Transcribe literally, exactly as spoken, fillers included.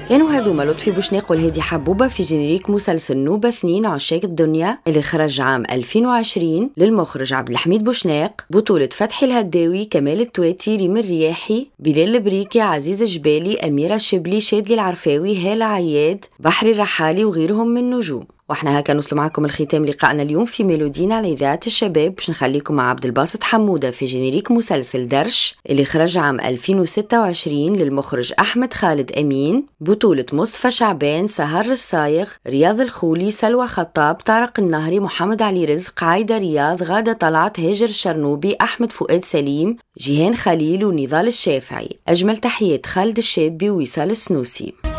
كانوا هذوما لطفي بوشناق والهادي حبوبة في جينيريك مسلسل نوبة اثنين عشاق الدنيا اللي خرج عام ألفين وعشرين للمخرج عبد الحميد بوشناق، بطولة فتحي الهداوي، كمال التواتي، ريم الرياحي، بلال البريكي، عزيز جبالي، أميرة شبلي، شادلي العرفاوي، هالة عياد، بحري الرحالي وغيرهم من نجوم. واحنا هكا نوصل معكم الختام لقائنا اليوم في ميلودينا على إذاعة الشباب، باش نخليكم مع عبد الباسط حمودة في جينيريك مسلسل درش اللي خرج عام ألفين وستة وعشرين للمخرج أحمد خالد أمين، بطولة مصطفى شعبان، سهر الصايغ، رياض الخولي، سلوى خطاب، طارق النهري، محمد علي رزق، عايدة رياض، غادة طلعت، هاجر الشرنوبي، أحمد فؤاد سليم، جيهان خليل ونضال الشافعي. أجمل تحيات خالد الشابي ووصال السنوسي.